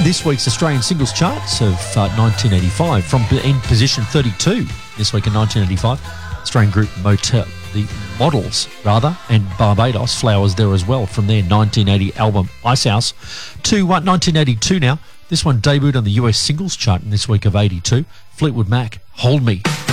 this week's Australian singles charts of 1985 from in position 32 this week in 1985. Australian group Motel, the Models rather, and Barbados, Flowers there as well from their 1980 album Icehouse to 1982 now. This one debuted on the US singles chart in this week of 82. Fleetwood Mac, Hold Me.